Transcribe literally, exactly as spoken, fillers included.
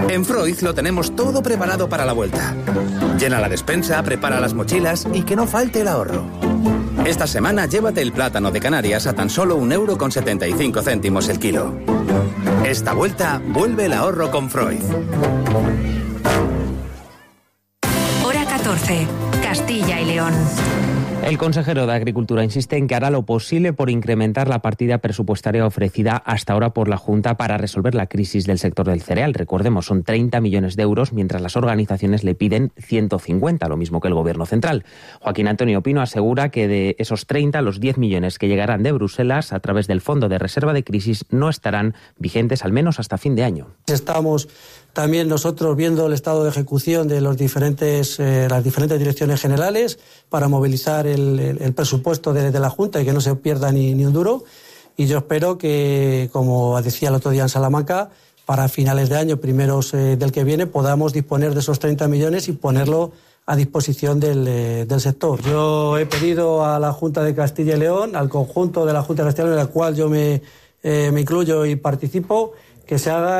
En Freud lo tenemos todo preparado para la vuelta. Llena la despensa, prepara las mochilas y que no falte el ahorro. Esta semana llévate el plátano de Canarias a tan solo un euro con setenta y cinco céntimos el kilo. Esta vuelta vuelve el ahorro con Freud. Hora catorce, Castilla y León. El consejero de Agricultura insiste en que hará lo posible por incrementar la partida presupuestaria ofrecida hasta ahora por la Junta para resolver la crisis del sector del cereal. Recordemos, son treinta millones de euros, mientras las organizaciones le piden ciento cincuenta, lo mismo que el Gobierno central. Joaquín Antonio Pino asegura que de esos treinta, los diez millones que llegarán de Bruselas a través del Fondo de Reserva de Crisis no estarán vigentes al menos hasta fin de año. Estamos también nosotros viendo el estado de ejecución de los diferentes, eh, las diferentes direcciones generales para movilizar el, el, el presupuesto de, de la Junta y que no se pierda ni, ni un duro. Y yo espero que, como decía el otro día en Salamanca, para finales de año, primeros eh, del que viene, podamos disponer de esos treinta millones y ponerlo a disposición del, eh, del sector. Yo he pedido a la Junta de Castilla y León, al conjunto de la Junta de Castilla y León, en la cual yo me, eh, me incluyo y participo, que se haga